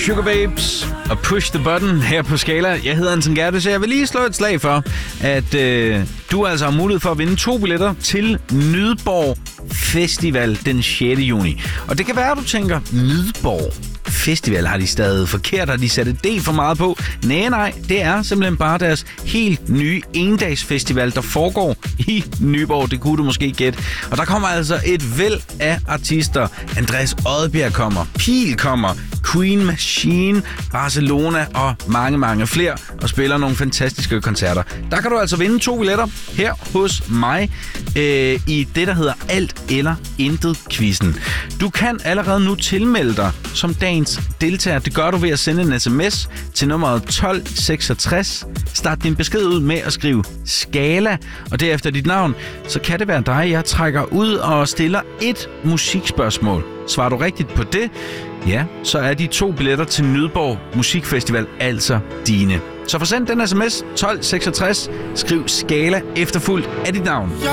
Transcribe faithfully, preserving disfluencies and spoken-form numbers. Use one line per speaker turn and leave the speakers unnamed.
Sugababes og Push the Button her på Skala. Jeg hedder Anton Gerthe, så jeg vil lige slå et slag for, at øh, du altså har mulighed for at vinde to billetter til Nydborg Festival den sjette juni. Og det kan være, at du tænker, Nydborg Festival, har de stadig forkert? Har de sat et D for meget på? Nej, nej, det er simpelthen bare deres helt nye endagsfestival, der foregår i Nyborg. Det kunne du måske gætte. Og der kommer altså et væld af artister. Andreas Odbjerg kommer, Pil kommer, Queen Machine, Barcelona og mange, mange flere, og spiller nogle fantastiske koncerter. Der kan du altså vinde to billetter her hos mig øh, i det, der hedder Alt eller Intet-quizzen. Du kan allerede nu tilmelde dig som dagens deltager. Det gør du ved at sende en sms til nummeret tolv seksogtres. Start din besked ud med at skrive Skala, og derefter dit navn. Så kan det være dig, jeg trækker ud og stiller et musikspørgsmål. Svarer du rigtigt på det, ja, så er de to billetter til Nydborg Musikfestival altså dine. Så forsend den sms tolv seksogtres, skriv Skala efterfulgt af dit navn.